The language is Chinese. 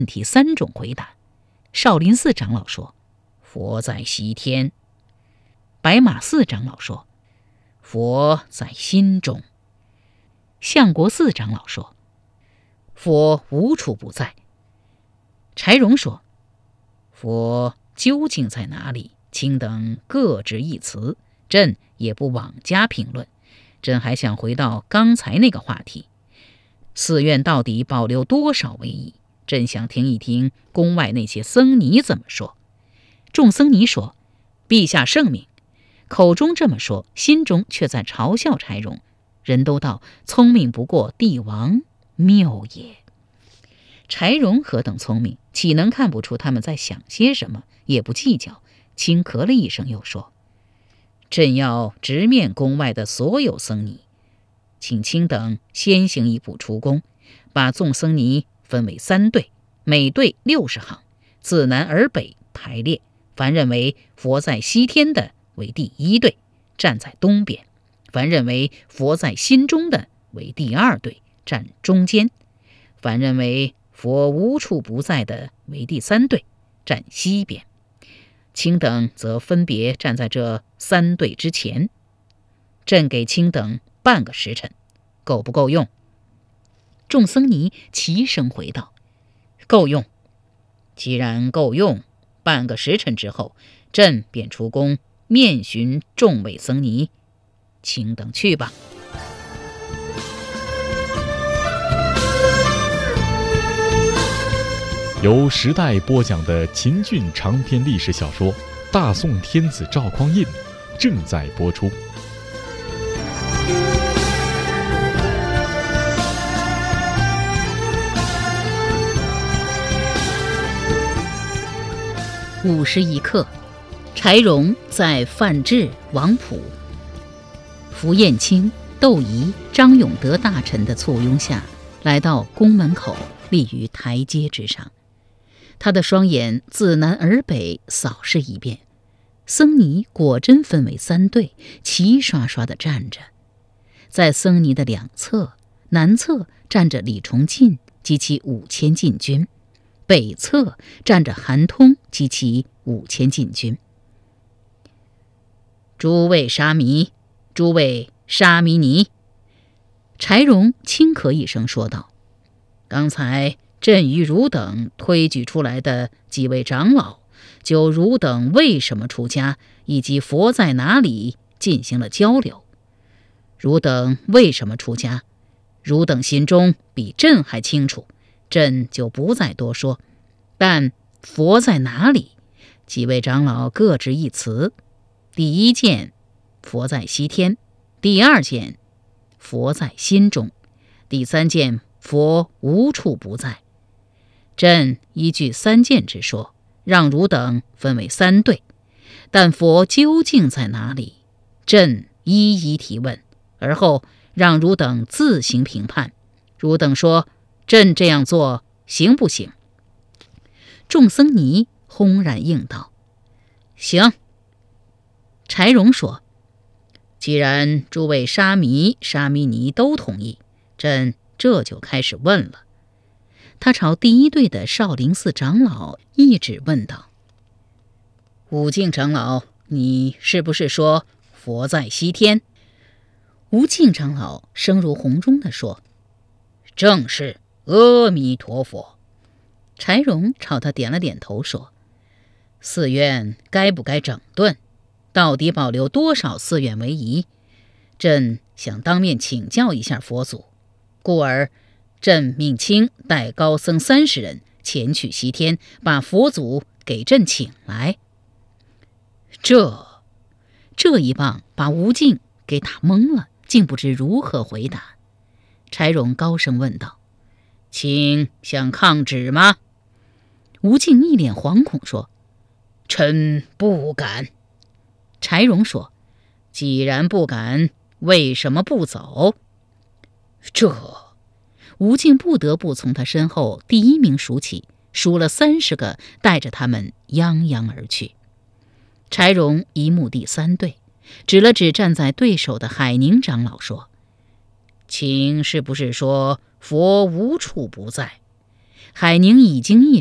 题3种回答。少林寺长老说：佛在西天。白马寺长老说：佛在心中。相国寺长老说：佛无处不在。柴荣说：佛究竟在哪里？卿等各执一词，朕也不妄加评论。朕还想回到刚才那个话题，寺院到底保留多少为宜？朕想听一听宫外那些僧尼怎么说。众僧尼说：陛下圣明。口中这么说，心中却在嘲笑柴荣。人都道聪明不过帝王，谬也。柴荣何等聪明，岂能看不出他们在想些什么？也不计较，轻咳了一声，又说：朕要直面宫外的所有僧尼，请卿等先行一步出宫，把众僧尼分为3队，每队60行，自南而北排列。凡认为佛在西天的为第1队，站在东边；凡认为佛在心中的为第2队，站中间；凡认为佛无处不在的为第3队，站西边。卿等则分别站在这3队之前。朕给卿等半个时辰，够不够用？众僧尼齐声回道：够用。既然够用，半个时辰之后，朕便出宫面询众位僧尼，卿等去吧。 由时代播讲的秦俊长篇历史小说《大宋天子赵匡胤》正在播出。 午时一刻，柴荣在范质、王溥、符彦卿、窦仪、张永德大臣的簇拥下，来到宫门口，立于台阶之上。他的双眼自南而北扫视一遍，僧尼果真分为3队，齐刷刷地站着。在僧尼的两侧，南侧站着李崇进及其5000禁军，北侧站着韩通及其5000禁军。诸位沙弥，诸位沙弥尼，柴荣轻咳一声说道：刚才朕与汝等推举出来的几位长老，就汝等为什么出家以及佛在哪里进行了交流。汝等为什么出家，汝等心中比朕还清楚，朕就不再多说。但佛在哪里，几位长老各执一词。第1件，佛在西天；第2件，佛在心中；第3件，佛无处不在。朕依据3件之说，让汝等分为3队，但佛究竟在哪里，朕一一提问，而后让汝等自行评判。汝等说，朕这样做行不行？众僧尼轰然应道：行。柴荣说：既然诸位沙弥、沙弥尼都同意，朕这就开始问了。他朝第1队的少林寺长老一指问道：武净长老，你是不是说佛在西天？吴净长老声如洪钟地说：正是，阿弥陀佛。柴荣朝他点了点头说：寺院该不该整顿？到底保留多少寺院为宜？朕想当面请教一下佛祖，故而朕命卿带高僧30人前去西天，把佛祖给朕请来。这一棒把吴净给打懵了，竟不知如何回答。柴荣高声问道：卿想抗旨吗？吴净一脸惶恐说：臣不敢。柴荣说：既然不敢，为什么不走？吴净不得不从他身后第1名数起，数了30个，带着他们泱泱而去。柴荣一目第3队，指了指站在对手的海宁长老说：卿是不是说佛无处不在？ 海宁已经意